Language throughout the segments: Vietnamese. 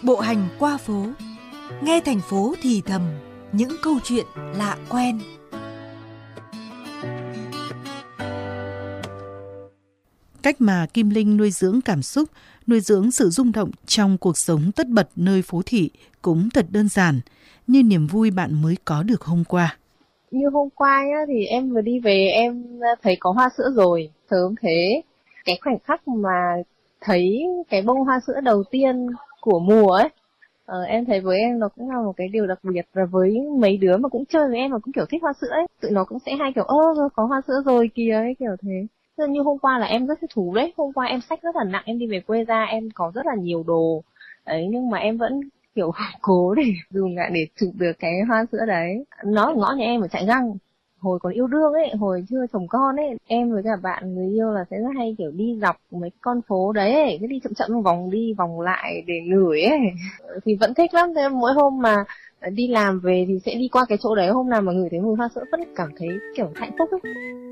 Bộ hành qua phố, nghe thành phố thì thầm những câu chuyện lạ quen. Cách mà Kim Linh nuôi dưỡng cảm xúc, nuôi dưỡng sự rung động trong cuộc sống tất bật nơi phố thị cũng thật đơn giản, như niềm vui bạn mới có được hôm qua. Như hôm qua nhá, thì em vừa đi về em thấy có hoa sữa rồi, sớm thế. Cái khoảnh khắc mà thấy cái bông hoa sữa đầu tiên của mùa ấy, em thấy với em nó cũng là một cái điều đặc biệt. Và với mấy đứa mà cũng chơi với em mà cũng kiểu thích hoa sữa ấy, tụi nó cũng sẽ hay kiểu có hoa sữa rồi kìa ấy, kiểu thế. Thế như hôm qua là em rất thích thú đấy, hôm qua em xách rất là nặng, em đi về quê ra em có rất là nhiều đồ đấy, nhưng mà em vẫn kiểu cố để dùng lại để chụp được cái hoa sữa đấy. Nó ở ngõ nhà em ở Trại Găng, hồi còn yêu đương ấy, hồi chưa chồng con ấy, em với cả bạn người yêu là sẽ rất hay kiểu đi dọc mấy con phố đấy ấy, cứ đi chậm chậm vòng đi vòng lại để ngửi ấy. Thì vẫn thích lắm. Thế mỗi hôm mà đi làm về thì sẽ đi qua cái chỗ đấy, hôm nào mà ngửi thấy mùi hoa sữa vẫn cảm thấy kiểu hạnh phúc ấy.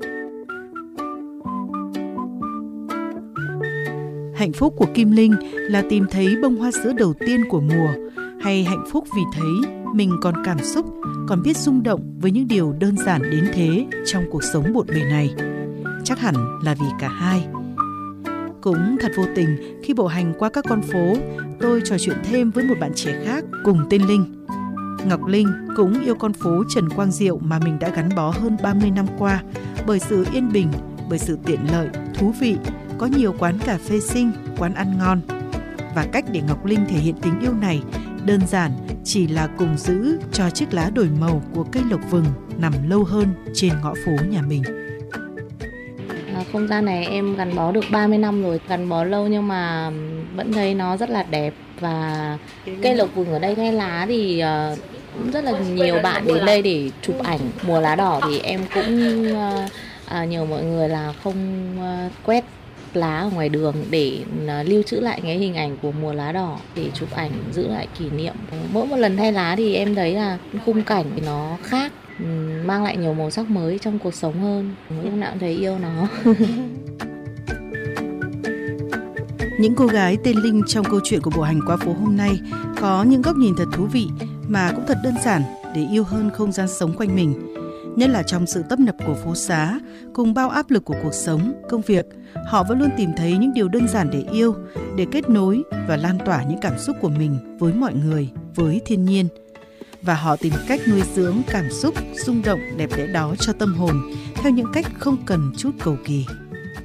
Hạnh phúc của Kim Linh là tìm thấy bông hoa sữa đầu tiên của mùa, hay hạnh phúc vì thấy mình còn cảm xúc, còn biết rung động với những điều đơn giản đến thế trong cuộc sống bộn bề này? Chắc hẳn là vì cả hai. Cũng thật vô tình, khi bộ hành qua các con phố, tôi trò chuyện thêm với một bạn trẻ khác cùng tên Linh. Ngọc Linh cũng yêu con phố Trần Quang Diệu mà mình đã gắn bó hơn 30 năm qua, bởi sự yên bình, bởi sự tiện lợi, thú vị, có nhiều quán cà phê xinh, quán ăn ngon. Và cách để Ngọc Linh thể hiện tình yêu này đơn giản chỉ là cùng giữ cho chiếc lá đổi màu của cây lộc vừng nằm lâu hơn trên ngõ phố nhà mình. Không gian này em gắn bó được 30 năm rồi, gắn bó lâu nhưng mà vẫn thấy nó rất là đẹp. Và cây lộc vừng ở đây thay lá thì cũng rất là nhiều bạn đến đây để chụp ảnh. Mùa lá đỏ thì em cũng nhờ mọi người là không quét lá ở ngoài đường để lưu trữ lại cái hình ảnh của mùa lá đỏ để chụp ảnh giữ lại kỷ niệm. Mỗi một lần thay lá thì em thấy là khung cảnh nó khác, mang lại nhiều màu sắc mới trong cuộc sống hơn. Lúc nào cũng thấy yêu nó. Những cô gái tên Linh trong câu chuyện của bộ hành qua phố hôm nay có những góc nhìn thật thú vị mà cũng thật đơn giản để yêu hơn không gian sống quanh mình. Nhất là trong sự tấp nập của phố xá, cùng bao áp lực của cuộc sống, công việc, họ vẫn luôn tìm thấy những điều đơn giản để yêu, để kết nối và lan tỏa những cảm xúc của mình với mọi người, với thiên nhiên. Và họ tìm cách nuôi dưỡng cảm xúc, rung động đẹp đẽ đó cho tâm hồn theo những cách không cần chút cầu kỳ.